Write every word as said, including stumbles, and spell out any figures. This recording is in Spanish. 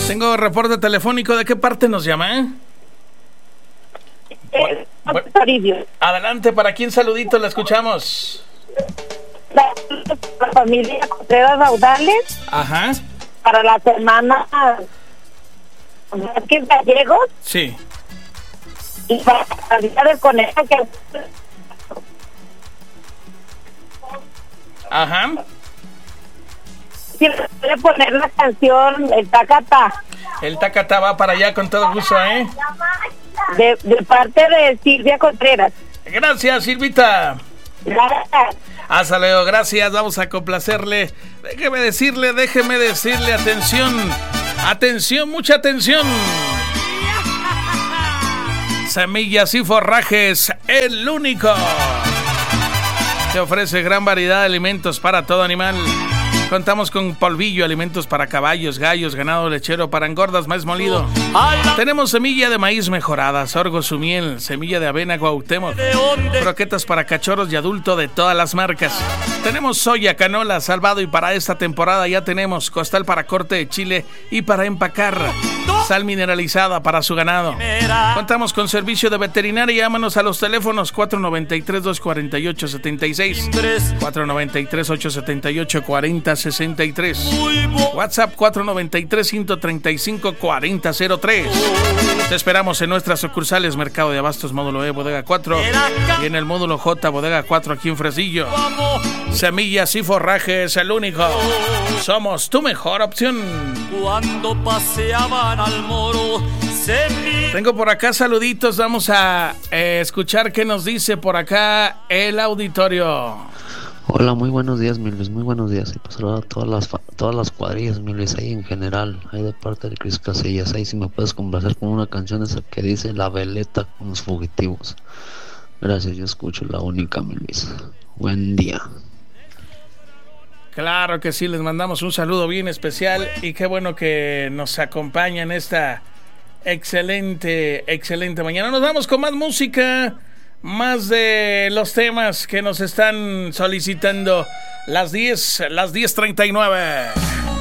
Tengo reporte telefónico. ¿De qué parte nos llama? Eh? Eh, Bueno, Toribio. adelante, ¿para quién saludito la escuchamos? La, la familia Contreras Raudales Ajá, para la semana Vázquez Gallegos sí. y para la día del conejo que Ajá. si le puede poner la canción El Tacata El Tacata va para allá con todo gusto, ¿eh? de, de parte de Silvia Contreras. Gracias, Silvita. Gracias. Hasta luego, gracias. Vamos a complacerle. Déjeme decirle, déjeme decirle, atención. Atención, mucha atención. Semillas y Forrajes, el único que ofrece gran variedad de alimentos para todo animal. Contamos con polvillo, alimentos para caballos, gallos, ganado lechero, para engordas, maíz molido. Tenemos semilla de maíz mejorada, sorgo su miel, semilla de avena Cuauhtémoc, croquetas para cachorros y adulto de todas las marcas. Tenemos soya, canola, salvado, y para esta temporada ya tenemos costal para corte de chile y para empacar, sal mineralizada para su ganado. Contamos con servicio de veterinaria. Llámanos a los teléfonos cuatro noventa y tres, dos cuarenta y ocho, setenta y seis, cuatro noventa y tres, ocho setenta y ocho, cuarenta sesenta y tres, WhatsApp cuatro noventa y tres, ciento treinta y cinco, cuarenta cero tres. Te esperamos en nuestras sucursales: Mercado de Abastos Módulo E, Bodega cuatro, y en el Módulo J, Bodega cuatro, aquí en Fresnillo. Semillas y Forrajes, el único. Somos tu mejor opción. Cuando paseaban al moro, semillas. Tengo por acá saluditos. Vamos a eh, escuchar qué nos dice por acá el auditorio. Hola, muy buenos días, mi Luis, muy buenos días. Y pues saludar a todas las, fa- todas las cuadrillas, mi Luis, ahí en general, ahí de parte de Cris Casillas. Ahí si me puedes complacer con una canción esa que dice La Veleta con los fugitivos. Gracias, yo escucho la única, mi Luis. Buen día. Claro que sí, les mandamos un saludo bien especial y qué bueno que nos acompañan esta excelente, excelente mañana. Nos vamos con más música, más de los temas que nos están solicitando. Las diez, las diez treinta y nueve.